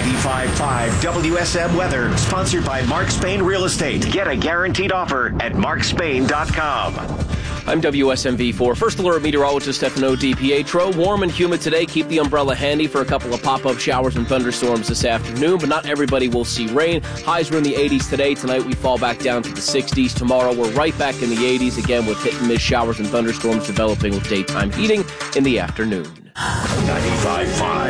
95.5 WSM Weather, sponsored by Mark Spain Real Estate. Get a guaranteed offer at markspain.com. I'm WSMV4 First Alert meteorologist Stefano DiPietro. Warm and humid today. Keep the umbrella handy for a couple of pop-up showers and thunderstorms this afternoon, but not everybody will see rain. Highs were in the 80s today. Tonight we fall back down to the 60s. Tomorrow we're right back in the 80s again with hit-and-miss showers and thunderstorms developing with daytime heating in the afternoon. 95.5